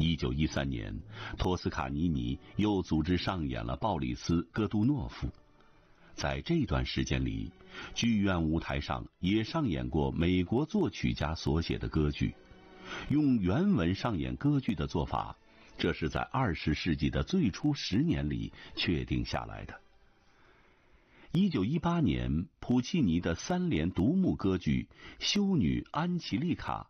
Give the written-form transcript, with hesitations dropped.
1913年，托斯卡尼尼又组织上演了鲍里斯·戈杜诺夫。在这段时间里，剧院舞台上也上演过美国作曲家所写的歌剧。用原文上演歌剧的做法，这是在20世纪的最初10年里确定下来的。1918年，普契尼的3联独幕歌剧《修女安琪丽卡》